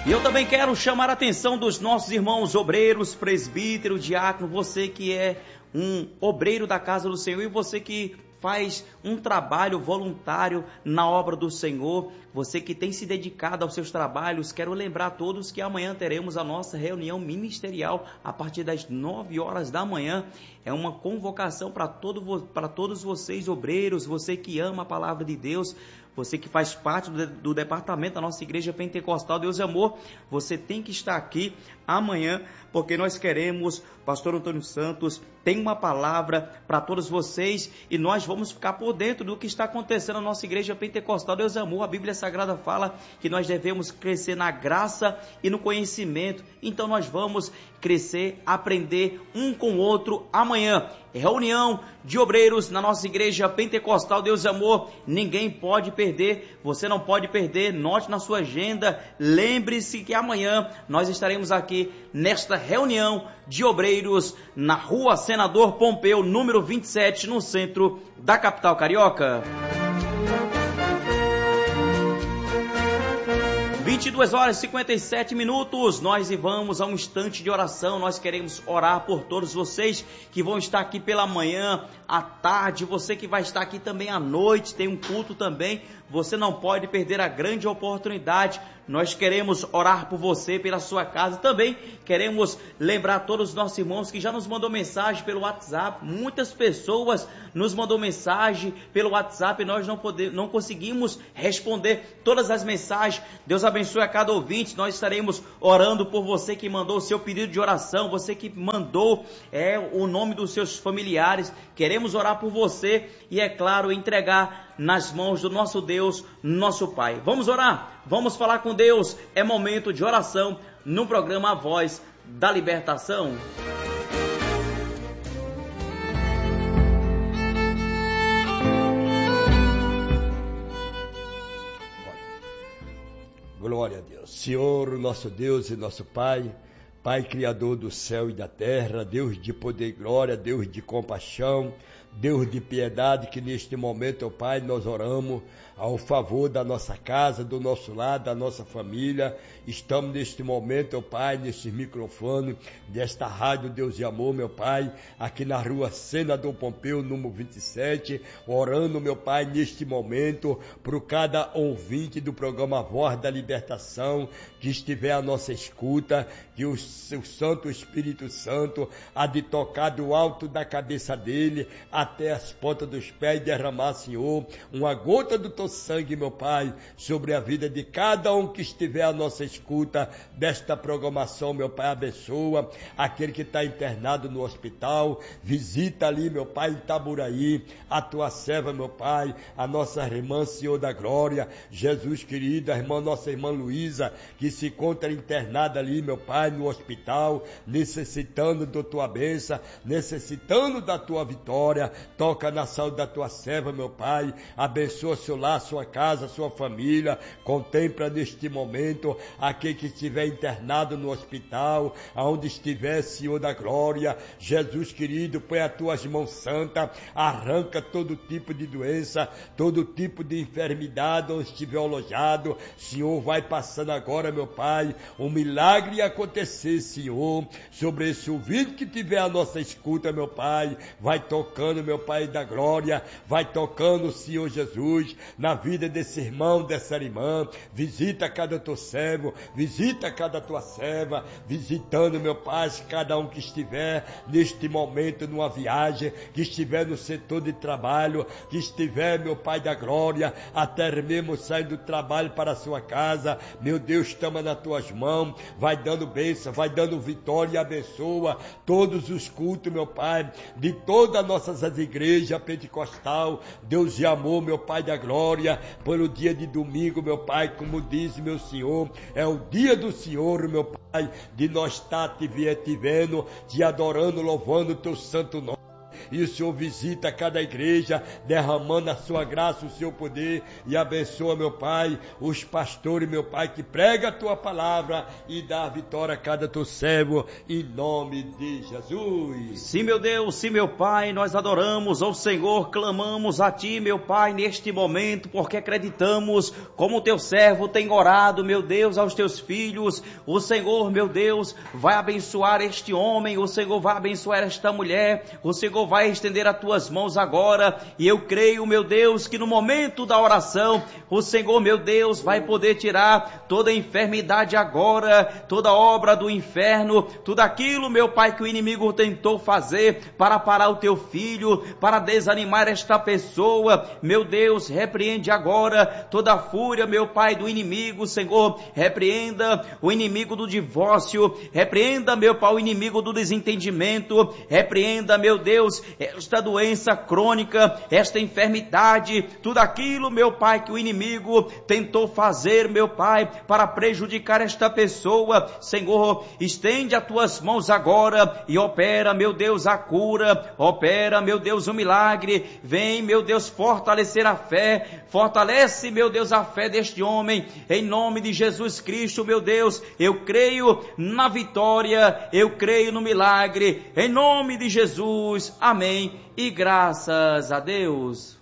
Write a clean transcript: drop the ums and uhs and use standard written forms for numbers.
E eu também quero chamar a atenção dos nossos irmãos obreiros, presbítero, diácono, você que é um obreiro da casa do Senhor e você que faz um trabalho voluntário na obra do Senhor, você que tem se dedicado aos seus trabalhos. Quero lembrar a todos que amanhã teremos a nossa reunião ministerial a partir das 9 horas da manhã. É uma convocação para todos vocês obreiros, você que ama a palavra de Deus, você que faz parte do departamento da nossa igreja pentecostal Deus e Amor, você tem que estar aqui amanhã, porque nós queremos, pastor Antônio Santos tem uma palavra para todos vocês e nós vamos ficar por dentro do que está acontecendo na nossa igreja pentecostal Deus e Amor. A Bíblia Sagrada fala que nós devemos crescer na graça e no conhecimento, então nós vamos crescer, aprender um com o outro amanhã. Reunião de obreiros na nossa igreja pentecostal Deus e Amor, ninguém pode perder, você não pode perder, note na sua agenda, lembre-se que amanhã nós estaremos aqui nesta reunião de obreiros na rua Senador Pompeu, número 27, no centro da capital carioca. 22 horas e 57 minutos, nós vamos a um instante de oração. Nós queremos orar por todos vocês que vão estar aqui pela manhã, à tarde, você que vai estar aqui também à noite, tem um culto também, você não pode perder a grande oportunidade. Nós queremos orar por você, pela sua casa. Também queremos lembrar todos os nossos irmãos que já nos mandou mensagem pelo WhatsApp. Muitas pessoas nos mandou mensagem pelo WhatsApp e nós não conseguimos responder todas as mensagens. Deus abençoe a cada ouvinte. Nós estaremos orando por você que mandou o seu pedido de oração, você que mandou o nome dos seus familiares. Queremos orar por você e, é claro, entregar nas mãos do nosso Deus, nosso Pai. Vamos orar? Vamos falar com Deus. É momento de oração no programa A Voz da Libertação. Glória a Deus. Senhor, nosso Deus e nosso Pai, Pai Criador do céu e da terra, Deus de poder e glória, Deus de compaixão, Deus de piedade, que neste momento, ó Pai, nós oramos ao favor da nossa casa, do nosso lar, da nossa família. Estamos neste momento, ó Pai, nesse microfone desta rádio Deus e Amor, meu Pai, aqui na rua Senador Pompeu, número 27, orando, meu Pai, neste momento, por cada ouvinte do programa Voz da Libertação, que estiver à nossa escuta, que o seu Santo Espírito Santo há de tocar do alto da cabeça dele até as pontas dos pés, derramar, Senhor, uma gota do teu sangue, meu Pai, sobre a vida de cada um que estiver à nossa escuta desta programação, meu Pai. Abençoa aquele que está internado no hospital, visita ali, meu Pai, em Itaburaí, a tua serva, meu Pai, a nossa irmã, Senhor da glória, Jesus querida, nossa irmã Luísa, que se encontra internada ali, meu Pai, no hospital, necessitando da tua bênção, necessitando da tua vitória. Toca na saúde da tua serva, meu Pai, abençoa seu lar, sua casa, sua família. Contempla neste momento aquele que estiver internado no hospital, aonde estiver, Senhor da glória, Jesus querido, põe as tuas mãos santas, arranca todo tipo de doença, todo tipo de enfermidade onde estiver alojado. Senhor, vai passando agora, meu Pai, um milagre acontecer, Senhor, sobre esse ouvinte que tiver a nossa escuta, meu Pai. Vai tocando, meu Pai da glória, vai tocando, Senhor Jesus, na vida desse irmão, dessa irmã. Visita cada teu servo, visita cada tua serva, visitando, meu Pai, cada um que estiver neste momento numa viagem, que estiver no setor de trabalho, que estiver, meu Pai da glória, até mesmo saindo do trabalho para a sua casa. Meu Deus, estamos nas tuas mãos, vai dando bênção, vai dando vitória e abençoa todos os cultos, meu Pai, de todas as nossas igrejas pentecostal, Deus de amor, meu Pai da glória, pelo dia de domingo, meu Pai, como diz meu Senhor, é o dia do Senhor, meu Pai, de nós estar te vendo, te adorando, louvando o teu santo nome. e o Senhor visita cada igreja, derramando a sua graça, o seu poder, e abençoa, meu Pai, os pastores, meu Pai, que prega a tua palavra e dá a vitória a cada teu servo, em nome de Jesus. Sim, meu Deus, sim, meu Pai, nós adoramos ao Senhor, clamamos a Ti, meu Pai, neste momento, porque acreditamos como o Teu servo tem orado, meu Deus, aos Teus filhos. O Senhor, meu Deus, vai abençoar este homem, o Senhor vai abençoar esta mulher, o Senhor vai estender as Tuas mãos agora, e eu creio, meu Deus, que no momento da oração, o Senhor, meu Deus, vai poder tirar toda a enfermidade agora, toda obra do inferno, tudo aquilo, meu Pai, que o inimigo tentou fazer para parar o Teu filho, para desanimar esta pessoa. Meu Deus, repreende agora toda a fúria, meu Pai, do inimigo, Senhor. Repreenda o inimigo do divórcio, repreenda, meu Pai, o inimigo do desentendimento, repreenda, meu Deus, esta doença crônica, esta enfermidade, tudo aquilo, meu Pai, que o inimigo tentou fazer, meu Pai, para prejudicar esta pessoa. Senhor, estende as Tuas mãos agora e opera, meu Deus, a cura, opera, meu Deus, o milagre. Vem, meu Deus, fortalecer a fé, fortalece, meu Deus, a fé deste homem, em nome de Jesus Cristo, meu Deus. Eu creio na vitória, eu creio no milagre, em nome de Jesus, amém, e graças a Deus.